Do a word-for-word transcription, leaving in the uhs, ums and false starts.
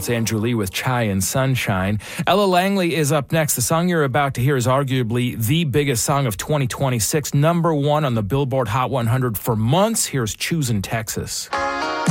It's Andrew Lee with Chai and Sunshine. Ella Langley is up next. The song you're about to hear is arguably the biggest song of twenty twenty-six, number one on the Billboard Hot one hundred for months. Here's Choosin' Texas.